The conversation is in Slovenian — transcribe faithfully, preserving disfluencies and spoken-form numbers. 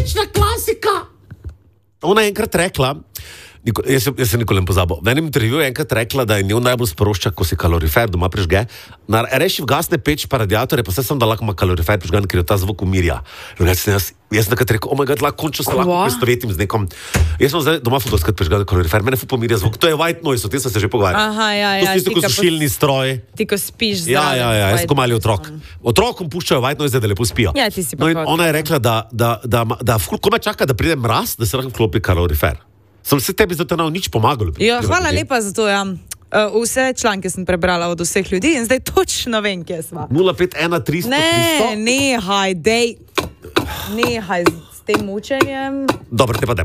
Večna klasika. Ona je enkrat rekla, niko, jaz, jaz se nikoli ne pozabil, v enem intervjuju je enkrat rekla, da je njo najbolj sprošča, ko si kalorifer doma prižge. Na reši vgasne peč pa radiatorje, pa vse sem da lahko ima kalorifer prižgan, ker je ta zvok umirja. Jaz, jaz nekaj rekel, oh my god, lahko končno se lahko predstavetim z nekom. Jaz sem zdaj doma fotoskrat prižgal kalorifer, mene fu pomirja zvok. To je white noise, o tem sem se že pogovarjal. Aha, ja, ja. To si tako sušilni stroj. Ti ko spiš ja, ja, ja, jaz ko mali otrok. Otrokom puščajo white noise, da lepo spijo. Ja, ti si pa no, ona je rekla, da, da, da, da, da, da komaj čaka, da pride mraz, da se lahko vklopi kalorifer. Sem se tebi zato nam nič pomagal. Ja, hvala lepa za to, ja. Uh, vse članke sem prebrala od vseh ljudi in zdaj točno vem, kje smo. nula pet ena tri sto Ne, nehaj, dej. Nehaj s tem mučenjem. Dobro, te pa dajmo.